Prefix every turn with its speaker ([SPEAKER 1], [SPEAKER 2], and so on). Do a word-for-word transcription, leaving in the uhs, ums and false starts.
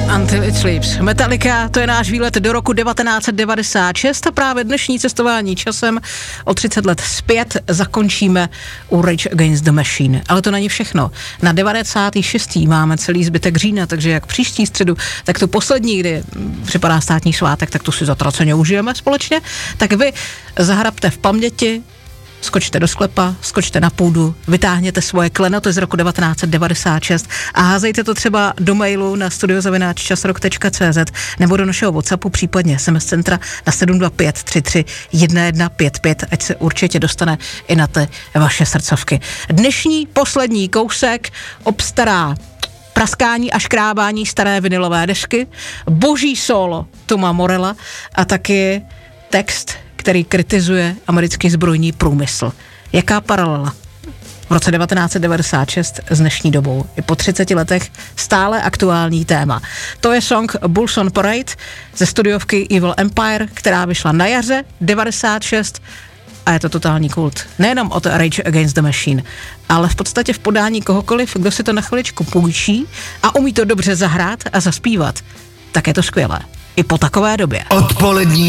[SPEAKER 1] Until It Sleeps. Metallica, to je náš výlet do roku devatenáct set devadesát šest a právě dnešní cestování časem o třicet let zpět zakončíme u Rage Against the Machine. Ale to není všechno. Na devadesátý šestý máme celý zbytek října, takže jak příští středu, tak tu poslední, kdy připadá státní svátek, tak tu si zatraceně užijeme společně. Tak vy zahrabte v paměti, skočte do sklepa, skočte na půdu, vytáhněte svoje klenoty z roku devatenáct set devadesát šest a házejte to třeba do mailu na studio zavináč časrok tečka cé zet nebo do našeho WhatsAppu, případně es em es centra na sedm dva pět tři tři jedna jedna pět pět, ať se určitě dostane i na ty vaše srdcovky. Dnešní poslední kousek obstará praskání a škrábání staré vinylové desky, boží solo Toma Morella a taky text, který kritizuje americký zbrojní průmysl. Jaká paralela v roce devatenáct set devadesát šest s dnešní dobou? I po třiceti letech stále aktuální téma. To je song Bulls on Parade ze studiovky Evil Empire, která vyšla na jaře devadesát šest a je to totální kult. Nejenom od Rage Against the Machine, ale v podstatě v podání kohokoliv, kdo si to na chviličku půjčí a umí to dobře zahrát a zaspívat, tak je to skvělé. I po takové době.
[SPEAKER 2] Odpolední